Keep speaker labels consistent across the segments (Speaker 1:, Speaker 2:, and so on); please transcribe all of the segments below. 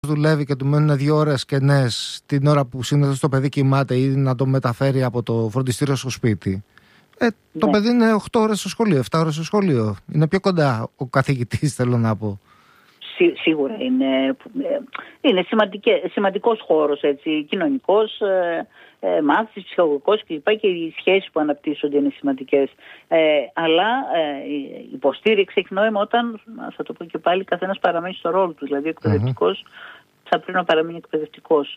Speaker 1: δουλεύει και του μένουν 2 ώρες κενές την ώρα που συνήθως το παιδί κοιμάται ή να το μεταφέρει από το φροντιστήριο στο σπίτι. Το παιδί είναι 8 ώρες στο σχολείο, 7 ώρες στο σχολείο. Είναι πιο κοντά ο καθηγητής, θέλω να πω.
Speaker 2: Σίγουρα είναι σημαντικός χώρος, έτσι, κοινωνικός, μάθησης, ψυχολογικός κλπ. Και οι σχέσεις που αναπτύσσονται είναι σημαντικές. Αλλά η υποστήριξη έχει νόημα όταν, θα το πω και πάλι, καθένας παραμένει στο ρόλο του. Δηλαδή ο εκπαιδευτικός θα πρέπει να παραμείνει εκπαιδευτικός.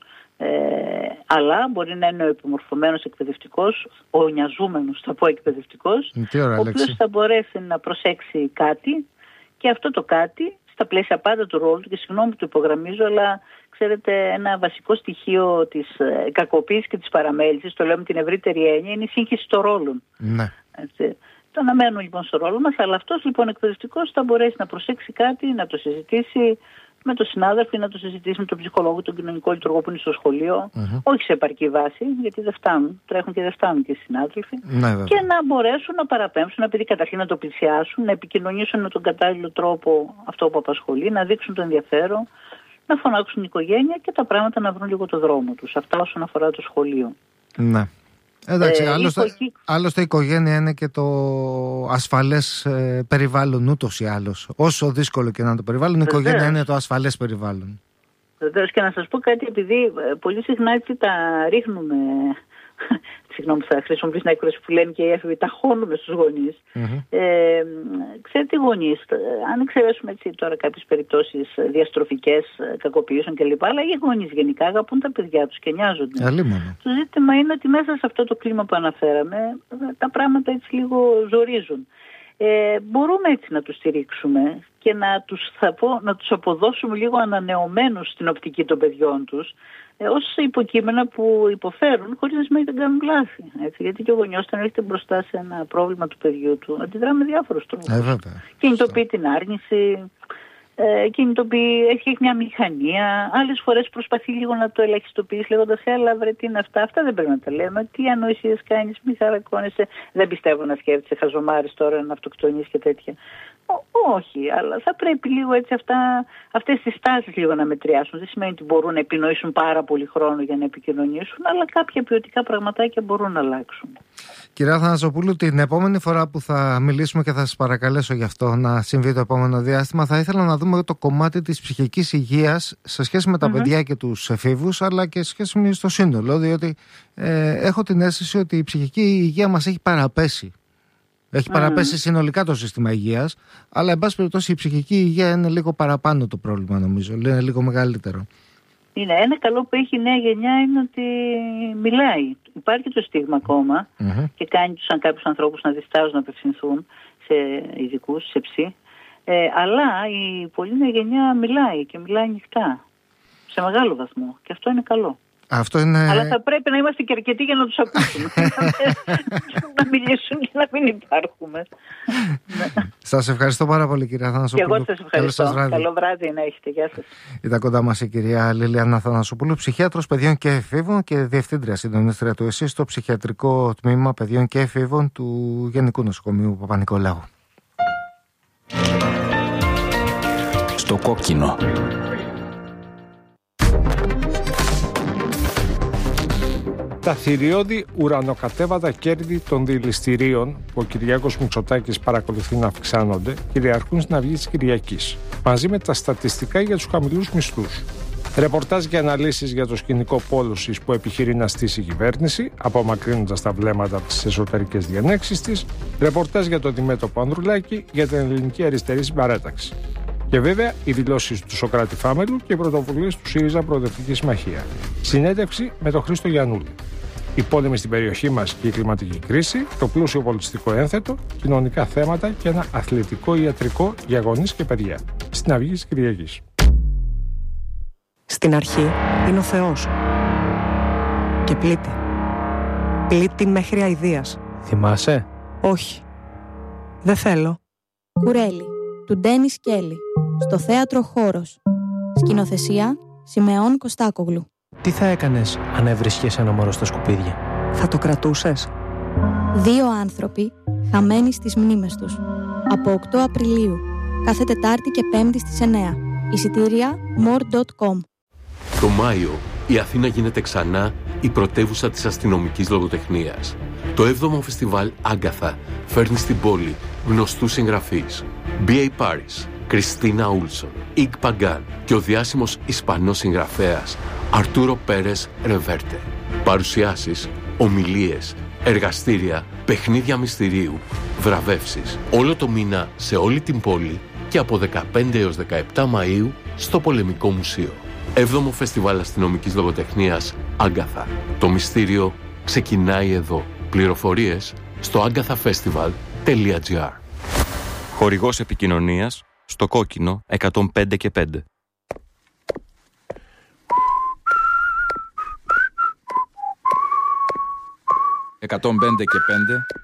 Speaker 2: Αλλά μπορεί να είναι ο επιμορφωμένος εκπαιδευτικός, ο νοιαζούμενος, θα πω εκπαιδευτικός, ο οποίος θα μπορέσει να προσέξει κάτι και αυτό το κάτι στα πλαίσια πάντα του ρόλου του, και συγγνώμη που το υπογραμμίζω, αλλά ξέρετε, ένα βασικό στοιχείο της κακοποίησης και της παραμέλησης, το λέω με την ευρύτερη έννοια, είναι η σύγχυση των ρόλων. Ναι. Έτσι. Το να μένουμε λοιπόν στο ρόλο μας, αλλά αυτός λοιπόν εκπαιδευτικός θα μπορέσει να προσέξει κάτι, να το συζητήσει με τον συνάδελφο ή να το συζητήσει με τον ψυχολόγο, τον κοινωνικό λειτουργό που είναι στο σχολείο, όχι σε επαρκή βάση, γιατί δεν φτάνουν, τρέχουν και δεν φτάνουν και οι συνάδελφοι, και να μπορέσουν να παραπέμψουν, επειδή καταρχήν να το πλησιάσουν, να επικοινωνήσουν με τον κατάλληλο τρόπο αυτό που απασχολεί, να δείξουν το ενδιαφέρον, να φωνάξουν την οικογένεια και τα πράγματα να βρουν λίγο το δρόμο τους. Αυτά όσον αφορά το σχολείο. Ναι.
Speaker 1: Εντάξει, άλλωστε η οικογένεια είναι και το ασφαλές περιβάλλον ούτως ή άλλως. Όσο δύσκολο και να είναι το περιβάλλον, η οικογένεια είναι το ασφαλές περιβάλλον.
Speaker 2: Βεβαίως, και να σας πω κάτι, επειδή πολύ συχνά έτσι τα ρίχνουμε, συγγνώμη, θα χρησιμοποιήσω την έκφραση που λένε και οι έφηβοι, τα χώνουμε στους γονείς. Ξέρετε, οι γονείς, αν εξαιρέσουμε έτσι τώρα κάποιες περιπτώσεις διαστροφικές, κακοποιήσεων κλπ., αλλά οι γονείς γενικά αγαπούν τα παιδιά τους και νοιάζονται. Το ζήτημα είναι ότι μέσα σε αυτό το κλίμα που αναφέραμε, τα πράγματα έτσι λίγο ζορίζουν. Μπορούμε έτσι να τους στηρίξουμε και να τους αποδώσουμε λίγο ανανεωμένους στην οπτική των παιδιών τους, ως υποκείμενα που υποφέρουν, χωρίς να σημαίνει ότι δεν κάνουν λάθη. Έτσι, γιατί και ο γονιός, όταν έρχεται μπροστά σε ένα πρόβλημα του παιδιού του, αντιδρά με διάφορους τρόπους. Κινητοποιεί την άρνηση, έχει μια μηχανία, άλλες φορές προσπαθεί λίγο να το ελαχιστοποιήσει, λέγοντας έλα βρε τι είναι αυτά δεν πρέπει να τα λέμε, τι ανοησίες κάνεις, μη χαρακώνεσαι, δεν πιστεύω να σκέφτεσαι χαζομάρες τώρα να αυτοκτονείς και τέτοια. Όχι, αλλά θα πρέπει λίγο έτσι αυτές τις τάσεις λίγο να μετριάσουν. Δεν σημαίνει ότι μπορούν να επινοήσουν πάρα πολύ χρόνο για να επικοινωνήσουν, αλλά κάποια ποιοτικά πραγματάκια μπορούν να αλλάξουν.
Speaker 1: Κυρία Αθανασοπούλου, την επόμενη φορά που θα μιλήσουμε και θα σας παρακαλέσω γι' αυτό να συμβεί το επόμενο διάστημα, θα ήθελα να δούμε το κομμάτι της ψυχικής υγείας σε σχέση με τα παιδιά και τους εφήβους, αλλά και σε σχέση με το σύνολο, διότι έχω την αίσθηση ότι η ψυχική υγεία μας έχει παραπέσει. Έχει παραπέσει συνολικά το σύστημα υγείας, αλλά εν πάση περιπτώσει η ψυχική υγεία είναι λίγο παραπάνω το πρόβλημα, νομίζω. Είναι λίγο μεγαλύτερο.
Speaker 2: Είναι ένα καλό που έχει η νέα γενιά είναι ότι μιλάει. Υπάρχει το στίγμα ακόμα και κάνει τους κάποιους ανθρώπους να διστάζουν να απευθυνθούν σε ειδικούς, σε ψη. Αλλά η πολύ νέα γενιά μιλάει και μιλάει ανοιχτά σε μεγάλο βαθμό και αυτό είναι καλό. Αλλά θα πρέπει να είμαστε και αρκετοί για να τους ακούσουμε. Να μιλήσουν και να μην υπάρχουμε.
Speaker 1: Σας ευχαριστώ πάρα πολύ, κυρία Αθανασοπούλου.
Speaker 2: Και εγώ σας ευχαριστώ. Καλό βράδυ να έχετε. Γεια σας.
Speaker 1: Ήταν κοντά μας η κυρία Λίλιανα Αθανασοπούλου, ψυχίατρος παιδιών και εφήβων και διευθύντρια συντονίστρια του ΕΣΥ στο ψυχιατρικό τμήμα παιδιών και εφήβων του Γενικού Νοσοκομείου Παπα-Νικολάου.
Speaker 3: Στο κόκκινο.
Speaker 4: Τα θηριώδη ουρανοκατέβατα κέρδη των δηληστηρίων που ο Κυριάκος Μητσοτάκης παρακολουθεί να αυξάνονται κυριαρχούν στην αυγή της Κυριακής, μαζί με τα στατιστικά για τους χαμηλούς μισθούς. Ρεπορτάζ και αναλύσεις για το σκηνικό πόλωσης που επιχειρεί να στήσει η κυβέρνηση, απομακρύνοντας τα βλέμματα από τις εσωτερικές διανέξεις της. Ρεπορτάζ για το αντιμέτωπο Ανδρουλάκη για την ελληνική αριστερή συμπαράταξη. Και βέβαια οι δηλώσεις του Σωκράτη Φάμελου και οι πρωτοβουλίες του ΣΥΡΙΖΑ Προοδευτική Συμμαχία. Συνέντευξη με τον Χρήστο Γιαννούλη. Οι πόλεμοι στην περιοχή μας και η κλιματική κρίση, το πλούσιο πολιτιστικό ένθετο, κοινωνικά θέματα και ένα αθλητικό ιατρικό για γονείς και παιδιά. Στην αυγή της Κυριακής.
Speaker 5: Στην αρχή είναι ο Θεός. Και πλήττει. Πλήττει μέχρι αηδίας.
Speaker 6: Θυμάσαι?
Speaker 5: Όχι. Δεν θέλω.
Speaker 7: Κουρέλι, του Ντένις Κέλλη. Στο θέατρο Χώρος. Σκηνοθεσία Σιμεών Κωστάκογλου.
Speaker 6: Τι θα έκανες αν έβρισκες ένα μωρό στα σκουπίδια?
Speaker 5: Θα το κρατούσες?
Speaker 7: 2 άνθρωποι χαμένοι στις μνήμες τους. Από 8 Απριλίου. Κάθε Τετάρτη και Πέμπτη στις 9. Εισιτήρια more.com.
Speaker 8: Το Μάιο, η Αθήνα γίνεται ξανά η πρωτεύουσα της αστυνομικής λογοτεχνίας. Το 7ο φεστιβάλ Άγκαθα φέρνει στην πόλη γνωστούς συγγραφείς. B.A. Paris, Κριστίνα Ούλσον, Ιγ Παγκάν και ο διάσημος Ισπανός συγγραφέας Αρτούρο Πέρες Ρεβέρτε. Παρουσιάσεις, ομιλίες, εργαστήρια, παιχνίδια μυστηρίου, βραβεύσεις. Όλο το μήνα σε όλη την πόλη και από 15 έως 17 Μαΐου στο Πολεμικό Μουσείο. 7ο Φεστιβάλ Αστυνομικής Λογοτεχνίας Άγκαθα. Το μυστήριο ξεκινάει εδώ. Πληροφορίες στο agathafestival.gr.
Speaker 9: Χορηγός επικοινωνίας στο κόκκινο 105 και 5.
Speaker 3: «105 και 5